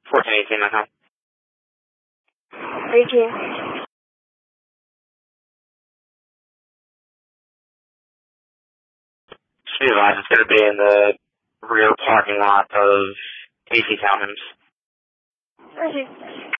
1418, now. 18. Be advised, it's going to be in the rear parking lot of AC Townhomes. Okay.